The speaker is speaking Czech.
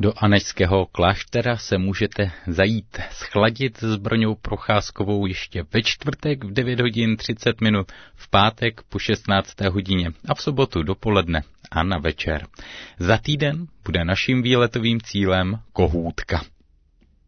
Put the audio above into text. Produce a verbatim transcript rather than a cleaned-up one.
Do Anežského kláštera se můžete zajít schladit s Broňou Procházkovou ještě ve čtvrtek v devět hodin třicet minut, v pátek po šestnácté hodině a v sobotu dopoledne a na večer. Za týden bude naším výletovým cílem Kohůtka.